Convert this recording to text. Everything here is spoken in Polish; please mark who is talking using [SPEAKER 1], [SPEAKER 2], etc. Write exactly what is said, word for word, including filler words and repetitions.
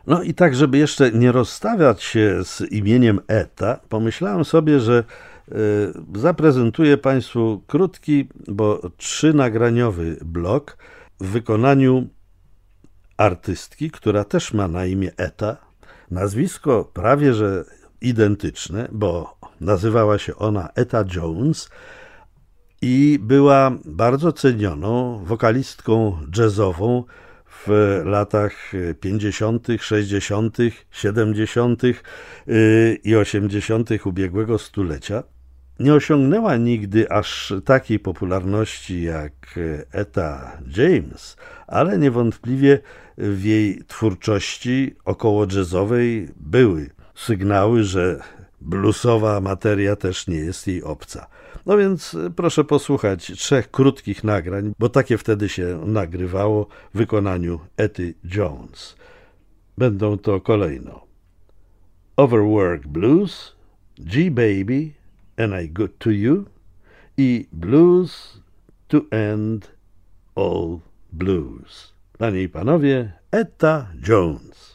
[SPEAKER 1] No i tak, żeby jeszcze nie rozstawiać się z imieniem Etta, pomyślałem sobie, że y, zaprezentuję Państwu krótki, bo trzynagraniowy blok w wykonaniu artystki, która też ma na imię Etta. Nazwisko prawie że identyczne, bo nazywała się ona Etta Jones i była bardzo cenioną wokalistką jazzową w latach pięćdziesiątych, sześćdziesiątych, siedemdziesiątych i osiemdziesiątych ubiegłego stulecia. Nie osiągnęła nigdy aż takiej popularności jak Etta James, ale niewątpliwie w jej twórczości około jazzowej były sygnały, że bluesowa materia też nie jest jej obca. No więc proszę posłuchać trzech krótkich nagrań, bo takie wtedy się nagrywało w wykonaniu Etty Jones. Będą to kolejno Overwork Blues, G-Baby, and I Good to You i Blues to End All Blues. Panie i panowie, Etta Jones.